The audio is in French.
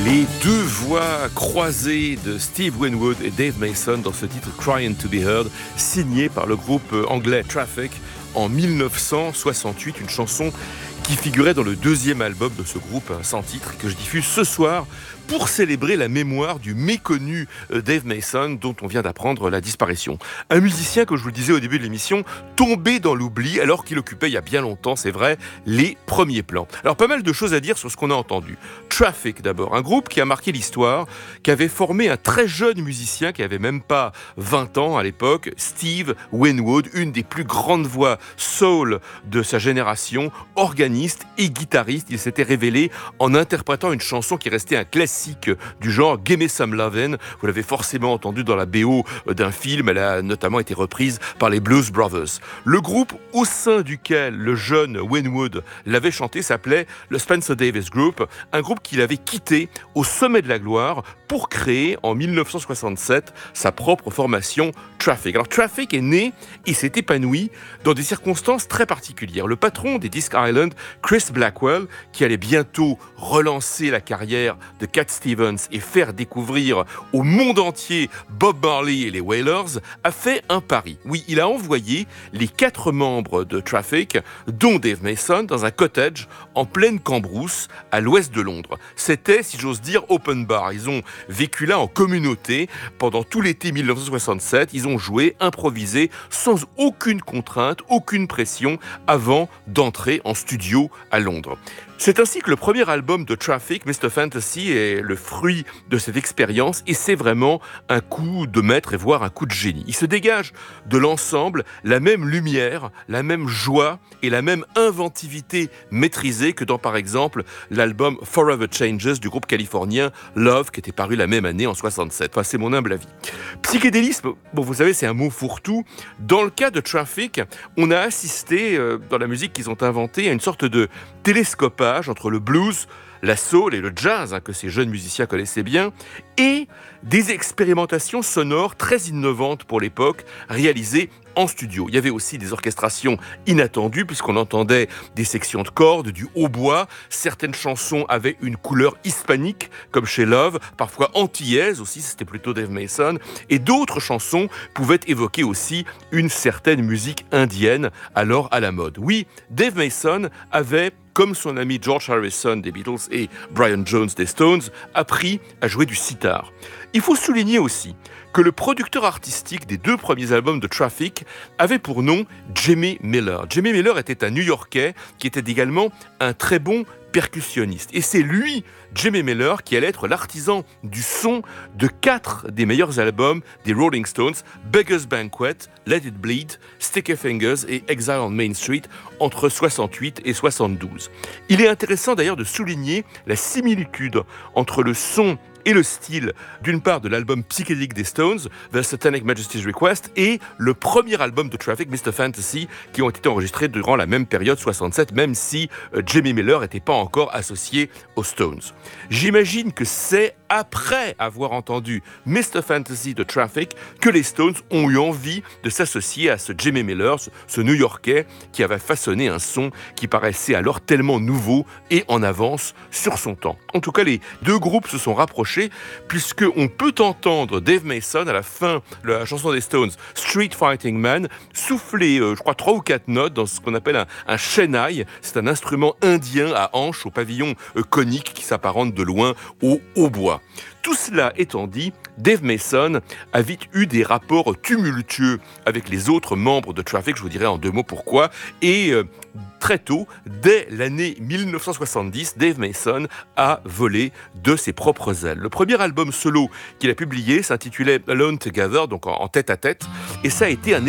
Les deux voix croisées de Steve Winwood et Dave Mason dans ce titre Crying to be Heard, signé par le groupe anglais Traffic en 1968, une chanson qui figurait dans le deuxième album de ce groupe sans titre que je diffuse ce soir pour célébrer la mémoire du méconnu Dave Mason dont on vient d'apprendre la disparition. Un musicien, comme je vous le disais au début de l'émission, tombé dans l'oubli alors qu'il occupait il y a bien longtemps, c'est vrai, les premiers plans. Alors pas mal de choses à dire sur ce qu'on a entendu. Traffic d'abord, un groupe qui a marqué l'histoire, qui avait formé un très jeune musicien qui avait même pas 20 ans à l'époque, Steve Winwood, une des plus grandes voix soul de sa génération, organiste et guitariste. Il s'était révélé en interprétant une chanson qui restait un classique du genre Gimme Some Lovin'. Vous l'avez forcément entendu dans la BO d'un film, elle a notamment été reprise par les Blues Brothers. Le groupe au sein duquel le jeune Winwood l'avait chanté s'appelait le Spencer Davis Group, un groupe qu'il avait quitté au sommet de la gloire pour créer en 1967 sa propre formation Traffic. Alors Traffic est né et s'est épanoui dans des circonstances très particulières. Le patron des Disc Island, Chris Blackwell, qui allait bientôt relancer la carrière de Cat Stevens et faire découvrir au monde entier Bob Marley et les Wailers, a fait un pari. Oui, il a envoyé les 4 membres de Traffic, dont Dave Mason, dans un cottage en pleine Cambrousse, à l'ouest de Londres. C'était, si j'ose dire, open bar. Ils ont vécu là en communauté pendant tout l'été 1967. Ils ont joué, improvisé, sans aucune contrainte, aucune pression, avant d'entrer en studio à Londres. C'est ainsi que le premier album de Traffic, Mr. Fantasy, est le fruit de cette expérience et c'est vraiment un coup de maître et voire un coup de génie. Il se dégage de l'ensemble la même lumière, la même joie et la même inventivité maîtrisée que dans par exemple l'album Forever Changes du groupe californien Love qui était paru la même année en 67. Enfin, c'est mon humble avis. Psychédélisme, bon vous savez c'est un mot fourre-tout. Dans le cas de Traffic, on a assisté dans la musique qu'ils ont inventée à une sorte de télescopage entre le blues, la soul et le jazz, que ces jeunes musiciens connaissaient bien, et des expérimentations sonores très innovantes pour l'époque, réalisées en studio. Il y avait aussi des orchestrations inattendues, puisqu'on entendait des sections de cordes, du hautbois. Certaines chansons avaient une couleur hispanique, comme chez Love, parfois antillaise aussi, c'était plutôt Dave Mason, et d'autres chansons pouvaient évoquer aussi une certaine musique indienne, alors à la mode. Oui, Dave Mason avait, comme son ami George Harrison des Beatles et Brian Jones des Stones, appris à jouer du sitar. Il faut souligner aussi que le producteur artistique des 2 premiers albums de Traffic avait pour nom Jimmy Miller. Jimmy Miller était un New-Yorkais qui était également un très bon percussionniste. Et c'est lui, Jimmy Miller, qui allait être l'artisan du son de 4 des meilleurs albums des Rolling Stones, Beggar's Banquet, Let It Bleed, Sticky Fingers et Exile on Main Street, entre 68 et 72. Il est intéressant d'ailleurs de souligner la similitude entre le son et le style, d'une part de l'album psychédélique des Stones, The Satanic Majesty's Request, et le premier album de Traffic, Mr. Fantasy, qui ont été enregistrés durant la même période, 67, même si Jimmy Miller n'était pas encore associé aux Stones. J'imagine que c'est après avoir entendu Mr. Fantasy de Traffic que les Stones ont eu envie de s'associer à ce Jimmy Miller, ce New-Yorkais qui avait façonné un son qui paraissait alors tellement nouveau et en avance sur son temps. En tout cas, les 2 groupes se sont rapprochés puisqu'on peut entendre Dave Mason à la fin de la chanson des Stones, Street Fighting Man, souffler, je crois, 3 ou 4 notes dans ce qu'on appelle un shehnai. C'est un instrument indien à hanches, au pavillon conique qui s'apparente de loin au hautbois. Tout cela étant dit, Dave Mason a vite eu des rapports tumultueux avec les autres membres de Traffic, je vous dirai en 2 mots pourquoi, et très tôt, dès l'année 1970, Dave Mason a volé de ses propres ailes. Le premier album solo qu'il a publié s'intitulait Alone Together, donc en tête à tête, et ça a été un